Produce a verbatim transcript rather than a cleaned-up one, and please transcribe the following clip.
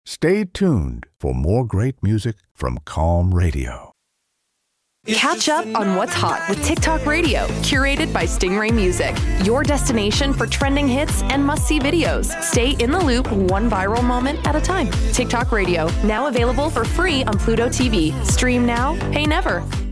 Stay tuned for more great music from Calm Radio. Catch up on what's hot with TikTok Radio, curated by Stingray Music. Your destination for trending hits and must-see videos. Stay in the loop, one viral moment at a time. TikTok Radio, now available for free on Pluto T V. Stream now, pay never.